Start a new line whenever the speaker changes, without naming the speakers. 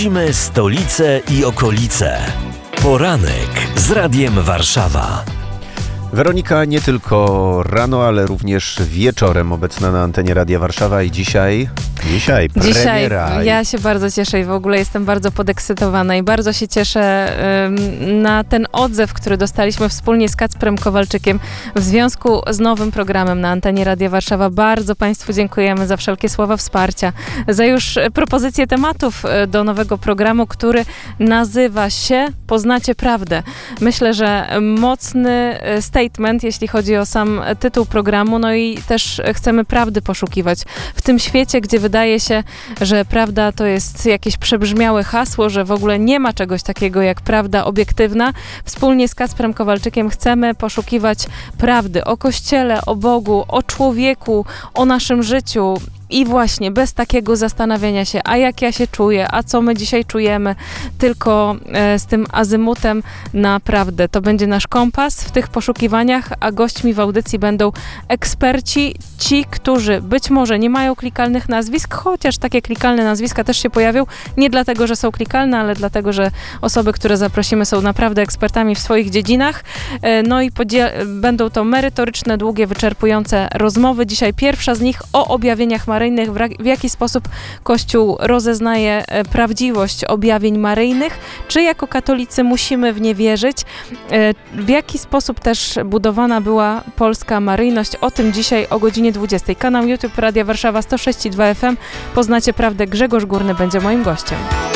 Śledzimy stolicę i okolice. Poranek z Radiem Warszawa.
Weronika nie tylko rano, ale również wieczorem obecna na antenie Radia Warszawa i dzisiaj premiera.
Ja się bardzo cieszę i w ogóle jestem bardzo podekscytowana i bardzo się cieszę na ten odzew, który dostaliśmy wspólnie z Kacprem Kowalczykiem w związku z nowym programem na antenie Radia Warszawa. Bardzo Państwu dziękujemy za wszelkie słowa wsparcia, za już propozycje tematów do nowego programu, który nazywa się Poznacie Prawdę. Myślę, że mocny statement, jeśli chodzi o sam tytuł programu, no i też chcemy prawdy poszukiwać w tym świecie, gdzie wydaje się, że prawda to jest jakieś przebrzmiałe hasło, że w ogóle nie ma czegoś takiego jak prawda obiektywna. Wspólnie z Kacprem Kowalczykiem chcemy poszukiwać prawdy o Kościele, o Bogu, o człowieku, o naszym życiu. I właśnie bez takiego zastanawiania się, a jak ja się czuję, a co my dzisiaj czujemy, tylko z tym azymutem na prawdę. To będzie nasz kompas w tych poszukiwaniach, a gośćmi w audycji będą eksperci, ci, którzy być może nie mają klikalnych nazwisk, chociaż takie klikalne nazwiska też się pojawią, nie dlatego, że są klikalne, ale dlatego, że osoby, które zaprosimy, są naprawdę ekspertami w swoich dziedzinach. No i będą to merytoryczne, długie, wyczerpujące rozmowy. Dzisiaj pierwsza z nich o objawieniach maryjnych, w jaki sposób Kościół rozeznaje prawdziwość objawień maryjnych, czy jako katolicy musimy w nie wierzyć, w jaki sposób też budowana była polska maryjność. O tym dzisiaj o godzinie 20. Kanał YouTube Radia Warszawa 106,2 FM. Poznacie Prawdę. Grzegorz Górny będzie moim gościem.